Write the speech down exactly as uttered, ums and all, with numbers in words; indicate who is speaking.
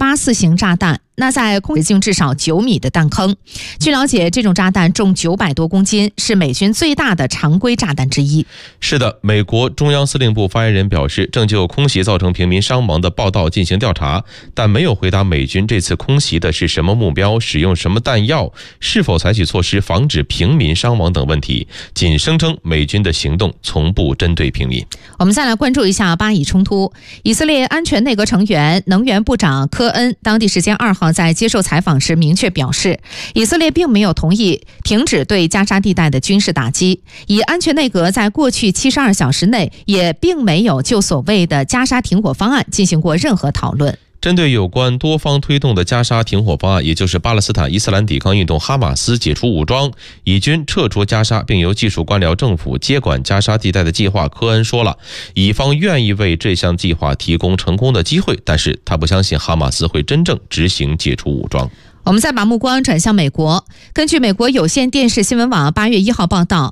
Speaker 1: 八四型炸弹。那在空直径至少九米的弹坑。据了解，这种炸弹重九百多公斤，是美军最大的常规炸弹之一。
Speaker 2: 是的，美国中央司令部发言人表示，正就空袭造成平民伤亡的报道进行调查，但没有回答美军这次空袭的是什么目标、使用什么弹药、是否采取措施防止平民伤亡等问题，仅声称美军的行动从不针对平民。
Speaker 1: 我们再来关注一下巴以冲突。以色列安全内阁成员、能源部长科恩当地时间二号在接受采访时明确表示，以色列并没有同意停止对加沙地带的军事打击，以安全内阁在过去七十二小时内也并没有就所谓的加沙停火方案进行过任何讨论。
Speaker 2: 针对有关多方推动的加沙停火方案，也就是巴勒斯坦伊斯兰抵抗运动哈马斯解除武装、以军撤出加沙并由技术官僚政府接管加沙地带的计划，科恩说了，以方愿意为这项计划提供成功的机会，但是他不相信哈马斯会真正执行解除武装。
Speaker 1: 我们再把目光转向美国。根据美国有线电视新闻网八月一号报道，